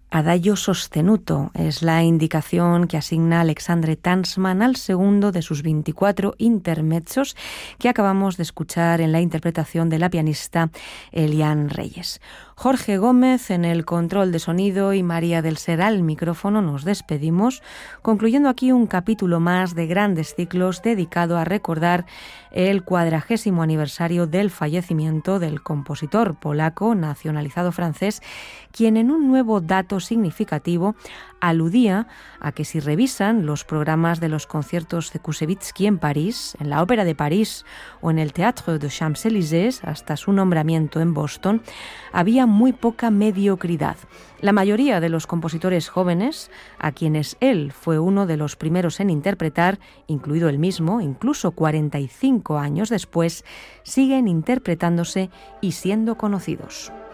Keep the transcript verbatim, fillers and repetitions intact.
Adagio sostenuto es la indicación que asigna Alexandre Tansman al segundo de sus veinticuatro intermezzos que acabamos de escuchar en la interpretación de la pianista Eliane Reyes. Jorge Gómez en el control de sonido y María del Ser al micrófono. Nos despedimos, concluyendo aquí un capítulo más de Grandes Ciclos dedicado a recordar el cuadragésimo aniversario del fallecimiento del compositor polaco nacionalizado francés, quien en un nuevo dato significativo aludía a que si revisan los programas de los conciertos de Koussevitzky en París, en la Ópera de París o en el Théâtre des Champs-Élysées, hasta su nombramiento en Boston, había muy poca mediocridad. La mayoría de los compositores jóvenes, a quienes él fue uno de los primeros en interpretar, incluido él mismo, incluso cuarenta y cinco años después, siguen interpretándose y siendo conocidos.